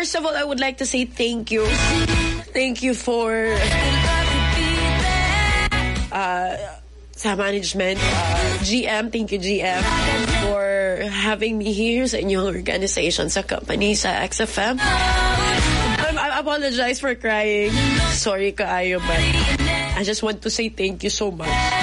first of all, I would like to say thank you. Thank you for sa management, GM, thank you GM for having me here sa inyong organization, sa company, sa XFM. I apologize for crying. Sorry kaayo, but I just want to say thank you so much.